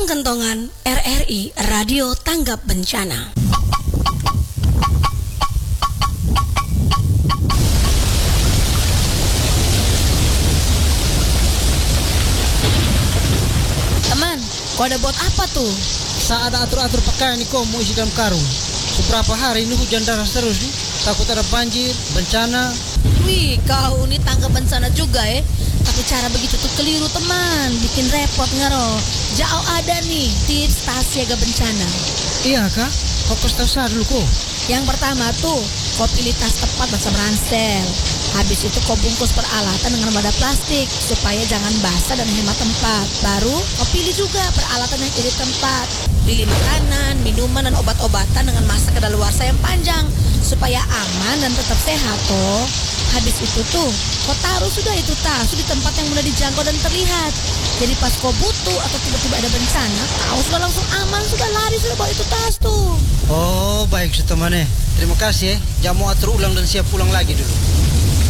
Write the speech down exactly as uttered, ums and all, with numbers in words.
Kantong-kantongan R R I Radio Tanggap Bencana. Teman, kau ada buat apa tuh? Saat ada atur-atur pakaian nih kau mau isi dalam karung. Seberapa hari ini hujan deras terus nih. Takut ada banjir, bencana. Wih, kau ini tanggap bencana juga ya. Tapi cara begitu tuh keliru teman, bikin repot ngaro. Jauh ada nih tips tas siaga bencana. Iya kak, kau kasih tahu saya dulu kok. Yang pertama tuh, kau pilih tas tepat dan ransel. Habis itu kau bungkus peralatan dengan wadah plastik supaya jangan basah dan hemat tempat. Baru kau pilih juga peralatan yang irit tempat. Pilih makanan, minuman, dan obat-obatan dengan masa kadaluarsa yang panjang supaya aman dan tetap sehat toh. Habis itu tuh, kau taruh sudah itu tas di tempat yang mudah dijangkau dan terlihat. Jadi pas kau butuh atau tiba-tiba ada bencana, kau sudah langsung aman, sudah lari, sudah bawa itu tas tuh. Oh baik teman. Terima kasih ya. Jangan mau atur ulang dan siap pulang lagi dulu.